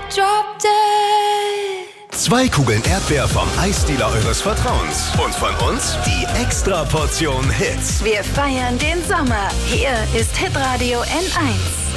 drop dead. 2 Kugeln Erdbeer vom Eisdealer eures Vertrauens. Und von uns die Extra-Portion Hits. Wir feiern den Sommer. Hier ist Hitradio N1.